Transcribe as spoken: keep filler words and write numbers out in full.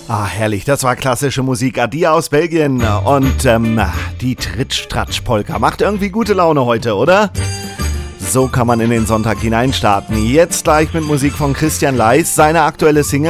Ah, herrlich, das war klassische Musik. Adia aus Belgien und ähm, die Tritsch-Tratsch-Polka. Macht irgendwie gute Laune heute, oder? So kann man in den Sonntag hineinstarten. Jetzt gleich mit Musik von Christian Leis, seine aktuelle Single